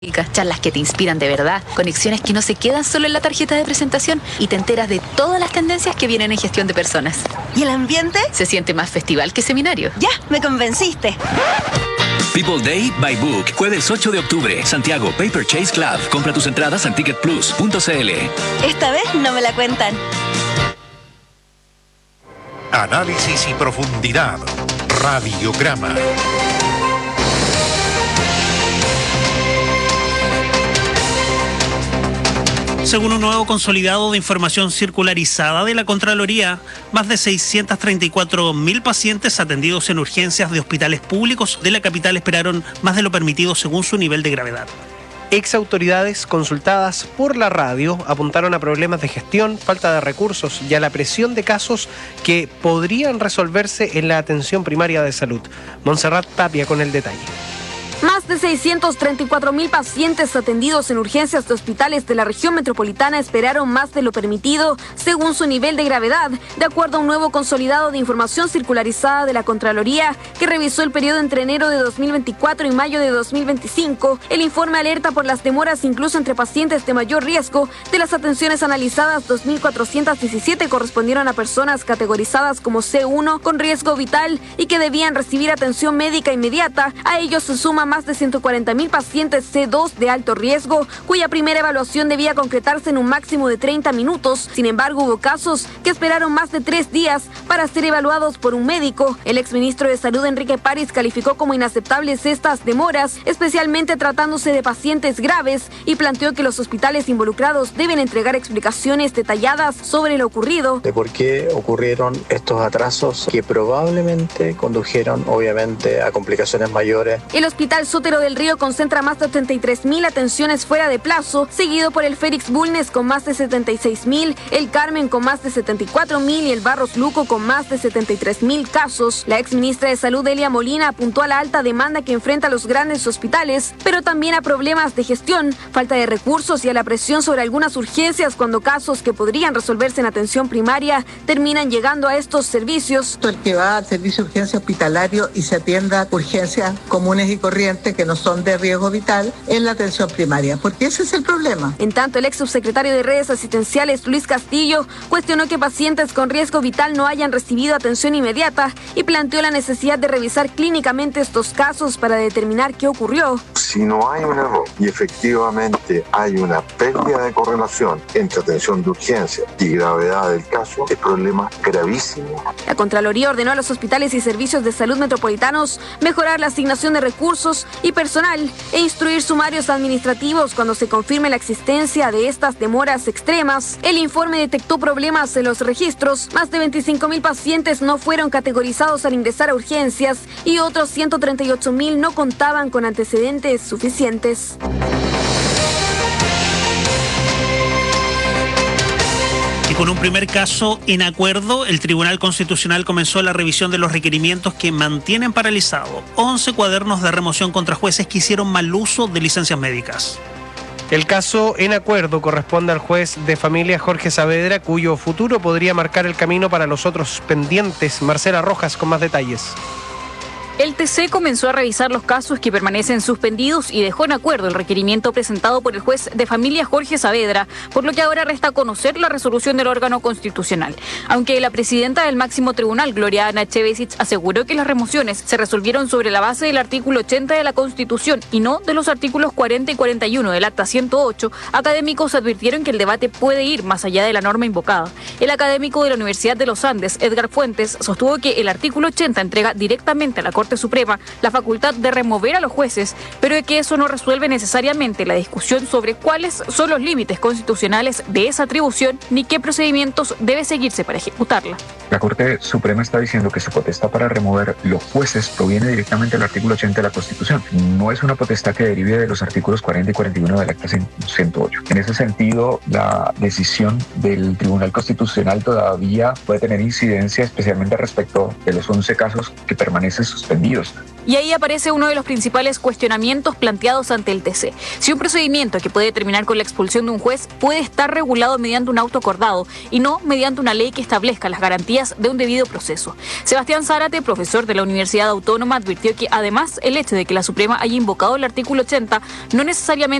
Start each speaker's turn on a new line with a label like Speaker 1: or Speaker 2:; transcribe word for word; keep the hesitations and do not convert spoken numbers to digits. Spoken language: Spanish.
Speaker 1: Charlas que te inspiran de verdad, conexiones que no se quedan solo en la tarjeta de presentación y te enteras de todas las tendencias que vienen en gestión de personas.
Speaker 2: ¿Y el ambiente?
Speaker 1: Se siente más festival que seminario.
Speaker 2: Ya, me convenciste.
Speaker 3: People Day by Book, jueves ocho de octubre, Santiago, Paper Chase Club. Compra tus entradas en ticket plus punto c l.
Speaker 2: Esta vez no me la cuentan.
Speaker 4: Análisis y profundidad. Radiograma.
Speaker 5: Según un nuevo consolidado de información circularizada de la Contraloría, más de seiscientos treinta y cuatro mil pacientes atendidos en urgencias de hospitales públicos de la capital esperaron más de lo permitido según su nivel de gravedad.
Speaker 6: Exautoridades consultadas por la radio apuntaron a problemas de gestión, falta de recursos y a la presión de casos que podrían resolverse en la atención primaria de salud. Montserrat Tapia con el detalle.
Speaker 7: Más de seiscientos treinta y cuatro mil pacientes atendidos en urgencias de hospitales de la región metropolitana esperaron más de lo permitido según su nivel de gravedad, de acuerdo a un nuevo consolidado de información circularizada de la Contraloría que revisó el periodo entre enero de dos mil veinticuatro y mayo de dos mil veinticinco. El informe alerta por las demoras incluso entre pacientes de mayor riesgo. De las atenciones analizadas, dos mil cuatrocientos diecisiete correspondieron a personas categorizadas como C uno con riesgo vital y que debían recibir atención médica inmediata. A ellos se suman más de ciento cuarenta mil pacientes C dos de alto riesgo, cuya primera evaluación debía concretarse en un máximo de treinta minutos. Sin embargo, hubo casos que esperaron más de tres días para ser evaluados por un médico. El exministro de Salud, Enrique París, calificó como inaceptables estas demoras, especialmente tratándose de pacientes graves, y planteó que los hospitales involucrados deben entregar explicaciones detalladas sobre lo ocurrido.
Speaker 8: De por qué ocurrieron estos atrasos que probablemente condujeron, obviamente, a complicaciones mayores.
Speaker 7: El hospital Sotero del Río concentra más de ochenta y tres mil atenciones fuera de plazo, seguido por el Félix Bulnes con más de setenta y seis mil, el Carmen con más de setenta y cuatro mil y el Barros Luco con más de setenta y tres mil casos. La exministra de Salud, Elia Molina, apuntó a la alta demanda que enfrenta los grandes hospitales, pero también a problemas de gestión, falta de recursos y a la presión sobre algunas urgencias cuando casos que podrían resolverse en atención primaria terminan llegando a estos servicios.
Speaker 9: El que va al servicio de urgencia hospitalario y se atienda urgencias comunes y corrientes que no son de riesgo vital en la atención primaria, porque ese es el problema.
Speaker 7: En tanto, el ex subsecretario de redes asistenciales, Luis Castillo, cuestionó que pacientes con riesgo vital no hayan recibido atención inmediata y planteó la necesidad de revisar clínicamente estos casos para determinar qué ocurrió.
Speaker 10: Si no hay un error y efectivamente hay una pérdida de correlación entre atención de urgencia y gravedad del caso, el problema es gravísimo.
Speaker 7: La Contraloría ordenó a los hospitales y servicios de salud metropolitanos mejorar la asignación de recursos y personal e instruir sumarios administrativos cuando se confirme la existencia de estas demoras extremas. El informe detectó problemas en los registros. Más de veinticinco mil pacientes no fueron categorizados al ingresar a urgencias y otros ciento treinta y ocho mil no contaban con antecedentes suficientes.
Speaker 5: Y con un primer caso en acuerdo, el Tribunal Constitucional comenzó la revisión de los requerimientos que mantienen paralizado once cuadernos de remoción contra jueces que hicieron mal uso de licencias médicas.
Speaker 6: El caso en acuerdo corresponde al juez de familia Jorge Saavedra, cuyo futuro podría marcar el camino para los otros pendientes. Marcela Rojas con más detalles.
Speaker 11: El T C comenzó a revisar los casos que permanecen suspendidos y dejó en acuerdo el requerimiento presentado por el juez de familia Jorge Saavedra, por lo que ahora resta conocer la resolución del órgano constitucional. Aunque la presidenta del máximo tribunal, Gloria Ana Echevesich, aseguró que las remociones se resolvieron sobre la base del artículo ochenta de la Constitución y no de los artículos cuarenta y cuarenta y uno del Acta ciento ocho, académicos advirtieron que el debate puede ir más allá de la norma invocada. El académico de la Universidad de los Andes, Edgar Fuentes, sostuvo que el artículo ochenta entrega directamente a la Corte Suprema la facultad de remover a los jueces, pero de que eso no resuelve necesariamente la discusión sobre cuáles son los límites constitucionales de esa atribución ni qué procedimientos debe seguirse para ejecutarla.
Speaker 12: La Corte Suprema está diciendo que su potestad para remover los jueces proviene directamente del artículo ochenta de la Constitución. No es una potestad que derive de los artículos cuarenta y cuarenta y uno del Acta ciento ocho. En ese sentido, la decisión del Tribunal Constitucional todavía puede tener incidencia, especialmente respecto de los once casos que permanecen suspendidos.
Speaker 11: Y ahí aparece uno de los principales cuestionamientos planteados ante el T C. Si un procedimiento que puede terminar con la expulsión de un juez puede estar regulado mediante un auto acordado y no mediante una ley que establezca las garantías de un debido proceso. Sebastián Zárate, profesor de la Universidad Autónoma, advirtió que además el hecho de que la Suprema haya invocado el artículo ochenta no necesariamente